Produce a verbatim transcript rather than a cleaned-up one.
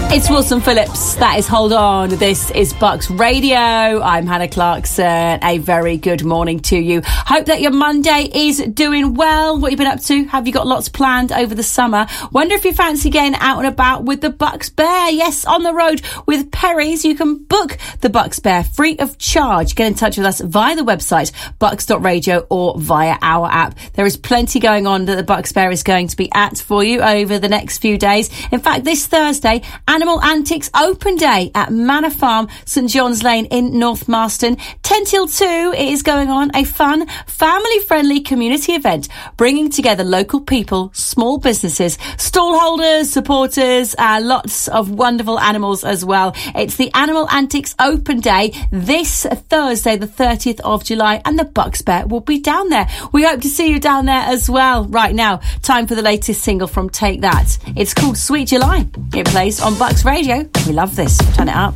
It's Wilson Phillips. That is Hold On. This is Bucks Radio. I'm Hannah Clarkson. A very good morning to you. Hope that your Monday is doing well. What have you been up to? Have you got lots planned over the summer? Wonder if you fancy getting out and about with the Bucks Bear. Yes, on the road with Perry's. You can book the Bucks Bear free of charge. Get in touch with us via the website, bucks dot radio, or via our app. There is plenty going on that the Bucks Bear is going to be at for you over the next few days. In fact, this Thursday, Animal Antics Open Day at Manor Farm, St John's Lane in North Marston. ten till two, it is going on. A fun, family-friendly community event bringing together local people, small businesses, stall holders, supporters, uh, lots of wonderful animals as well. It's the Animal Antics Open Day this Thursday, the thirtieth of July, and the Bucks Bear will be down there. We hope to see you down there as well. Right now, time for the latest single from Take That. It's called Sweet July. It plays on Bucks Radio. We love this. Turn it up.